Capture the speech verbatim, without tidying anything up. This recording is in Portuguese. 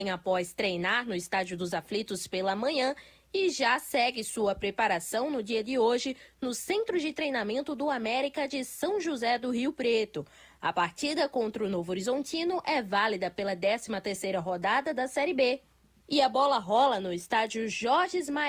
após treinar no Estádio dos Aflitos pela manhã e já segue sua preparação no dia de hoje no Centro de Treinamento do América de São José do Rio Preto. A partida contra o Novo Horizontino é válida pela décima terceira rodada da Série B. E a bola rola no estádio Jorge Ismael